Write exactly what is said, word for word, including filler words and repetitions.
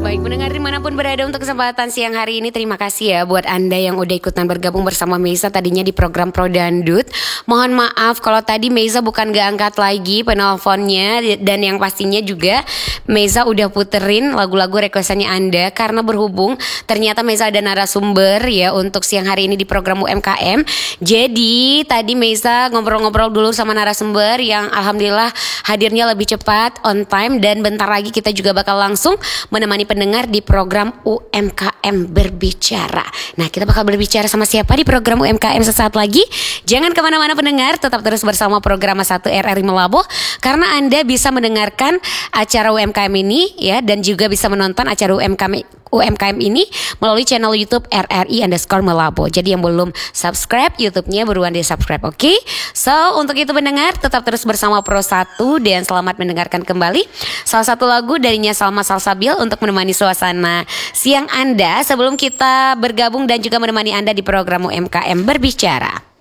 Baik, mendengar dimanapun berada untuk kesempatan siang hari ini, terima kasih ya buat Anda yang udah ikutan bergabung bersama Meiza tadinya di program Pro Dangdut. Mohon maaf kalau tadi Meiza bukan gak angkat lagi penelponnya, dan yang pastinya juga Meiza udah puterin lagu-lagu requestannya Anda karena berhubung ternyata Meiza ada narasumber ya untuk siang hari ini di program U M K M. Jadi tadi Meiza ngobrol-ngobrol dulu sama narasumber yang alhamdulillah hadirnya lebih cepat, on time, dan bentar lagi kita juga bakal langsung menemani pendengar di program U M K M Berbicara. Nah, kita bakal berbicara sama siapa di program U M K M sesaat lagi. Jangan kemana-mana pendengar, tetap terus bersama program satu R R I Malabo, karena Anda bisa mendengarkan acara U M K M ini ya, dan juga bisa menonton acara U M K M U M K M ini melalui channel YouTube R R I underscore Malabo. Jadi yang belum subscribe YouTube-nya buruan di subscribe, oke? Okay? So untuk itu pendengar tetap terus bersama Pro satu dan selamat mendengarkan kembali salah satu lagu darinya Salma Salsabil untuk menemani suasana siang Anda sebelum kita bergabung dan juga menemani Anda di program U M K M Berbicara.